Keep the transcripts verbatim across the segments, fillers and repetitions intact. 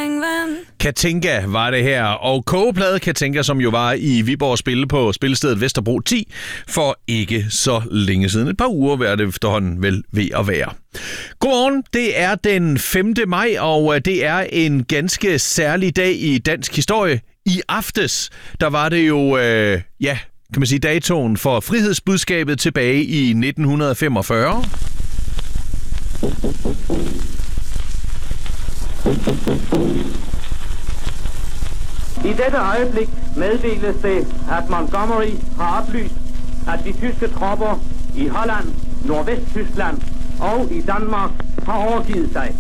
springvand. Katinka var det her, og kogeplade Katinka, som jo var i Viborg Spille på spillestedet Vesterbro ti for ikke så længe siden. Et par uger var det efterhånden vel ved at være. Godmorgen, det er den femte maj, og det er en ganske særlig dag i dansk historie. I aftes, der var det jo, øh, ja, kan man sige, datoen for frihedsbudskabet tilbage i nitten femogfyrre. I dette øjeblik meddeles det, at Montgomery har oplyst, at de tyske tropper i Holland, Nordvesttyskland og i Danmark har overgivet sig.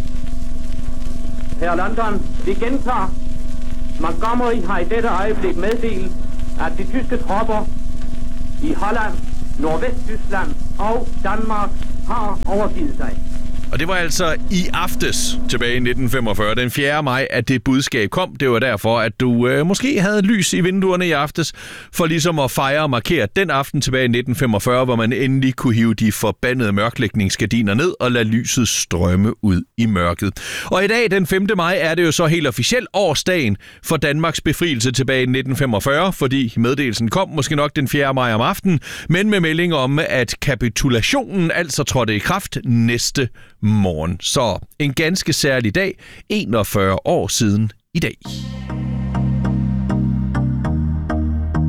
Her London, vi gentager. Montgomery har i dette øjeblik meddelt, at de tyske tropper i Holland, Nordvesttyskland og Danmark har overgivet sig. Og det var altså i aftes tilbage i nitten femogfyrre, den fjerde maj, at det budskab kom. Det var derfor, at du øh, måske havde lys i vinduerne i aftes, for ligesom at fejre og markere den aften tilbage i nitten femogfyrre, hvor man endelig kunne hive de forbandede mørklægningsgardiner ned og lade lyset strømme ud i mørket. Og i dag, den femte maj, er det jo så helt officielt årsdagen for Danmarks befrielse tilbage i nitten femogfyrre, fordi meddelelsen kom måske nok den fjerde maj om aftenen, men med melding om, at kapitulationen altså trådte i kraft næste morgen. Så en ganske særlig dag, enogfyrre år siden i dag.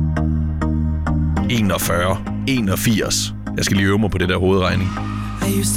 enogfyrre, enogfirs. Jeg skal lige øve mig på det der hovedregning.